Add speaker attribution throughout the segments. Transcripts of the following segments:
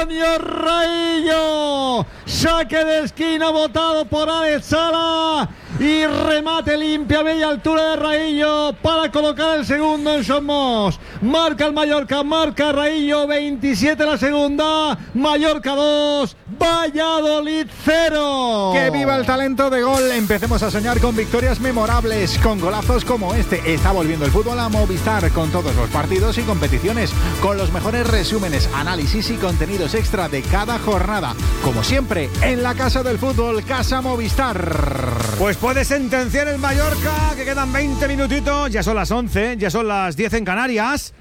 Speaker 1: Antonio Raillo. Saque de esquina botado por Alex Sala. Y remate limpio a media altura de Raillo para colocar el segundo en Somos. Marca el Mallorca, marca Raillo, 27 la segunda. Mallorca 2, Valladolid 0.
Speaker 2: ¡Que viva el talento de gol! Empecemos a soñar con victorias memorables, con golazos como este. Está volviendo el fútbol a Movistar, con todos los partidos y competiciones, con los mejores resúmenes, análisis y contenidos extra de cada jornada. Como siempre, en la Casa del Fútbol, Casa Movistar.
Speaker 3: Pues puede sentenciar el Mallorca, que quedan 20 minutitos, ya son las 11, ya son las 10 en Canarias.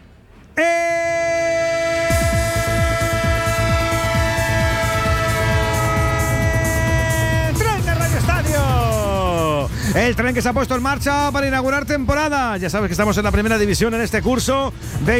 Speaker 3: ¡Tren de Radio Estadio! El tren que se ha puesto en marcha para inaugurar temporada. Ya sabes que estamos en la primera división en este curso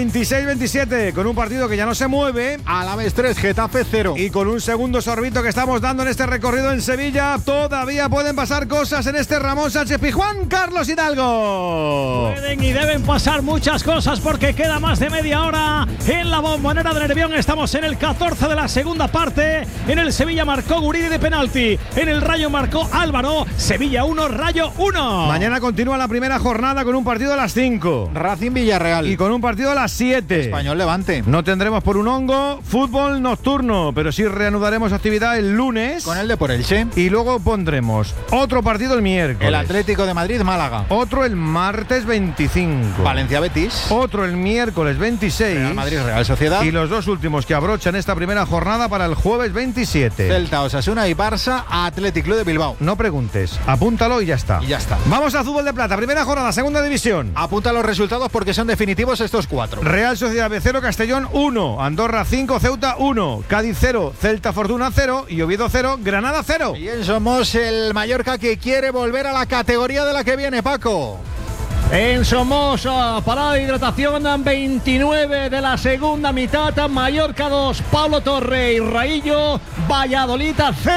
Speaker 3: 26-27, con un partido que ya no se mueve.
Speaker 2: Alavés 3, Getafe 0.
Speaker 3: Y con un segundo sorbito que estamos dando en este recorrido en Sevilla, todavía pueden pasar cosas en este Ramón Sánchez Pizjuán. Carlos Hidalgo.
Speaker 4: Pueden y deben pasar muchas cosas porque queda más de media hora en la Bombonera de Nervión. Estamos en el 14 de la segunda parte. En el Sevilla marcó Guridi de penalti. En el Rayo marcó Álvaro. Sevilla 1, Rayo 1.
Speaker 3: Mañana continúa la primera jornada con un partido a las 5.
Speaker 2: Racing Villarreal.
Speaker 3: Y con un partido a las 7.
Speaker 2: Español Levante.
Speaker 3: No tendremos por un hongo fútbol nocturno, pero sí reanudaremos actividad el lunes.
Speaker 2: Con el de por Elche.
Speaker 3: Y luego pondremos otro partido el miércoles.
Speaker 2: El Atlético de Madrid, Málaga.
Speaker 3: Otro el martes 25.
Speaker 2: Valencia Betis.
Speaker 3: Otro el miércoles 26.
Speaker 2: Real Madrid, Real Sociedad.
Speaker 3: Y los dos últimos que abrochan esta primera jornada para el jueves 27.
Speaker 2: Celta, Osasuna y Barça, Athletic Club de Bilbao.
Speaker 3: No preguntes, apúntalo y ya está.
Speaker 2: Y ya está.
Speaker 3: Vamos al fútbol de plata, primera jornada, segunda división.
Speaker 2: Apunta los resultados porque son definitivos estos 4.
Speaker 3: Real Sociedad B 0, Castellón 1, Andorra 5, Ceuta 1, Cádiz 0, Celta Fortuna 0 y Oviedo 0, Granada 0.
Speaker 2: Bien, somos el Mallorca que quiere volver a la categoría de la que viene, Paco.
Speaker 1: En Somoza, parada de hidratación, 29 de la segunda mitad, Mallorca 2, Pablo Torre y Raillo, Valladolid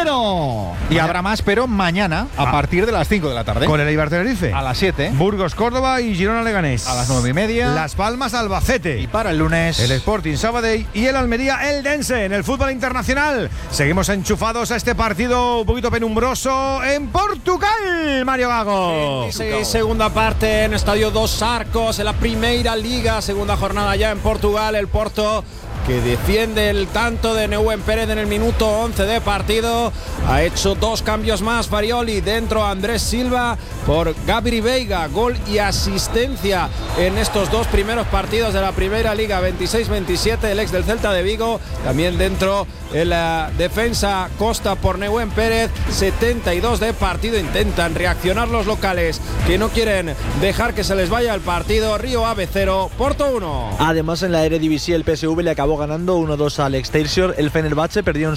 Speaker 1: 0.
Speaker 2: Y habrá más, pero mañana, a partir de las 5 de la tarde.
Speaker 3: Con el Eibar Tenerife.
Speaker 2: A las 7.
Speaker 3: Burgos Córdoba y Girona Leganés.
Speaker 2: A las 9:30.
Speaker 3: Las Palmas Albacete.
Speaker 2: Y para el lunes,
Speaker 3: el Sporting Sabadell y el Almería Eldense en el fútbol internacional. Seguimos enchufados a este partido un poquito penumbroso en Portugal, Mario Gago.
Speaker 5: Sí, segunda parte en Estadio Dos Arcos, en la Primeira Liga, segunda jornada ya en Portugal. El Porto, que defiende el tanto de Neuwen Pérez en el minuto 11 de partido, ha hecho 2 cambios más. Farioli, dentro Andrés Silva por Gabri Veiga, gol y asistencia en estos 2 primeros partidos de la Primera Liga, 26-27, el ex del Celta de Vigo. También dentro en la defensa Costa por Neuwen Pérez, 72 de partido. Intentan reaccionar los locales, que no quieren dejar que se les vaya el partido. Río Ave 0, Porto 1.
Speaker 6: Además, en la Eredivisie el PSV le acabó ganando 1-2 al Excelsior. El Fenerbahce perdió en